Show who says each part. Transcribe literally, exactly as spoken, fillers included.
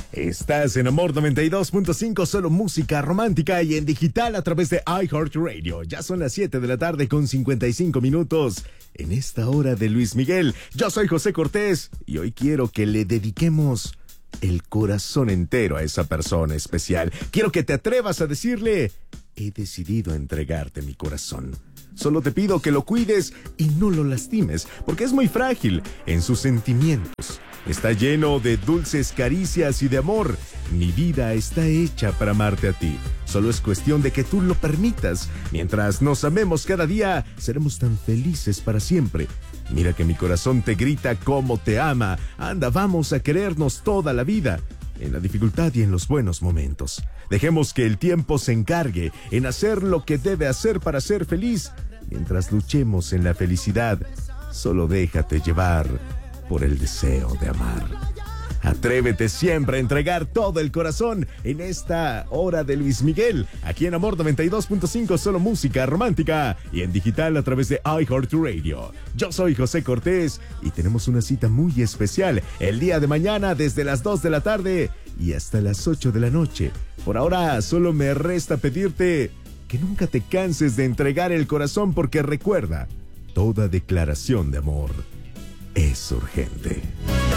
Speaker 1: Estás en Amor noventa y dos punto cinco, solo música romántica y en digital a través de iHeartRadio. Ya son las siete de la tarde con cincuenta y cinco minutos en esta hora de Luis Miguel. Yo soy José Cortés y hoy quiero que le dediquemos el corazón entero a esa persona especial. Quiero que te atrevas a decirle: he decidido entregarte mi corazón. Solo te pido que lo cuides y no lo lastimes, porque es muy frágil en sus sentimientos. Está lleno de dulces caricias y de amor. Mi vida está hecha para amarte a ti. Solo es cuestión de que tú lo permitas. Mientras nos amemos cada día, seremos tan felices para siempre. Mira que mi corazón te grita cómo te ama. Anda, vamos a querernos toda la vida, en la dificultad y en los buenos momentos. Dejemos que el tiempo se encargue en hacer lo que debe hacer para ser feliz. Mientras luchemos en la felicidad, solo déjate llevar por el deseo de amar. Atrévete siempre a entregar todo el corazón en esta hora de Luis Miguel, aquí en Amor noventa y dos punto cinco, solo música romántica y en digital a través de iHeartRadio. Yo soy José Cortés y tenemos una cita muy especial el día de mañana desde las dos de la tarde y hasta las ocho de la noche. Por ahora solo me resta pedirte que nunca te canses de entregar el corazón, porque recuerda, toda declaración de amor es urgente.